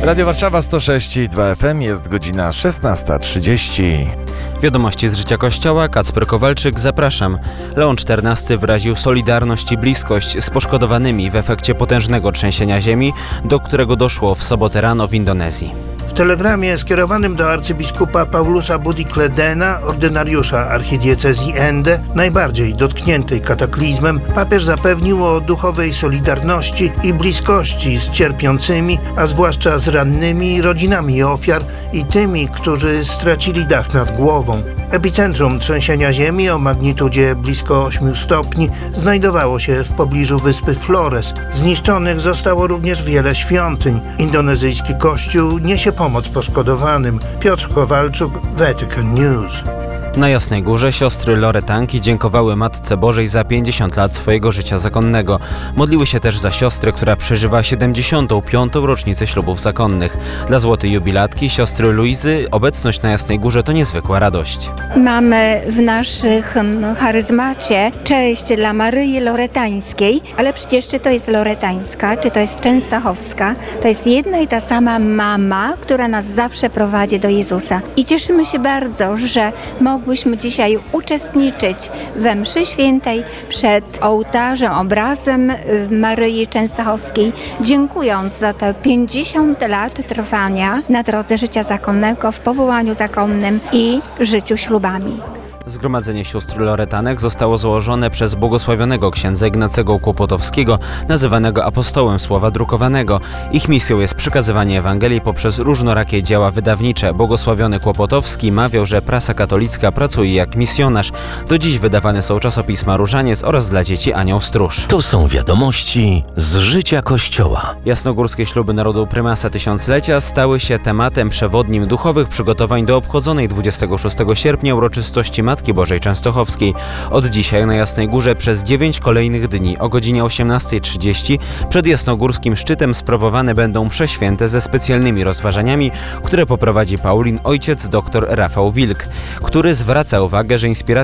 Radio Warszawa 106 i 2 FM, jest godzina 16:30. Wiadomości z życia Kościoła, Kacper Kowalczyk, zapraszam. Leon XIV wyraził solidarność i bliskość z poszkodowanymi w efekcie potężnego trzęsienia ziemi, do którego doszło w sobotę rano w Indonezji. W telegramie skierowanym do arcybiskupa Paulusa Budi Kledena, ordynariusza archidiecezji Ende, najbardziej dotkniętej kataklizmem, papież zapewnił o duchowej solidarności i bliskości z cierpiącymi, a zwłaszcza z rannymi, rodzinami ofiar i tymi, którzy stracili dach nad głową. Epicentrum trzęsienia ziemi o magnitudzie blisko 8 stopni znajdowało się w pobliżu wyspy Flores. Zniszczonych zostało również wiele świątyń. Indonezyjski kościół niesie pomoc poszkodowanym. Piotr Kowalczuk, Vatican News. Na Jasnej Górze siostry Loretanki dziękowały Matce Bożej za 50 lat swojego życia zakonnego. Modliły się też za siostrę, która przeżywa 75. rocznicę ślubów zakonnych. Dla złotej jubilatki, siostry Luizy, obecność na Jasnej Górze to niezwykła radość. Mamy w naszych charyzmacie cześć dla Maryi Loretańskiej, ale przecież czy to jest loretańska, czy to jest częstochowska, to jest jedna i ta sama mama, która nas zawsze prowadzi do Jezusa. I cieszymy się bardzo, że mogłyśmy dzisiaj uczestniczyć we mszy świętej przed ołtarzem, obrazem Maryi Częstochowskiej, dziękując za te 50 lat trwania na drodze życia zakonnego, w powołaniu zakonnym i życiu ślubami. Zgromadzenie sióstr Loretanek zostało założone przez błogosławionego księdza Ignacego Kłopotowskiego, nazywanego apostołem słowa drukowanego. Ich misją jest przekazywanie Ewangelii poprzez różnorakie dzieła wydawnicze. Błogosławiony Kłopotowski mawiał, że prasa katolicka pracuje jak misjonarz. Do dziś wydawane są czasopisma Różaniec oraz dla dzieci Anioł Stróż. To są wiadomości z życia Kościoła. Jasnogórskie śluby Narodu Prymasa Tysiąclecia stały się tematem przewodnim duchowych przygotowań do obchodzonej 26 sierpnia uroczystości Matki Bożej Częstochowskiej. Od dzisiaj na Jasnej Górze przez 9 kolejnych dni o godzinie 18:30 przed jasnogórskim szczytem sprawowane będą msze święte ze specjalnymi rozważaniami, które poprowadzi Paulin ojciec dr Rafał Wilk, który zwraca uwagę, że inspiracja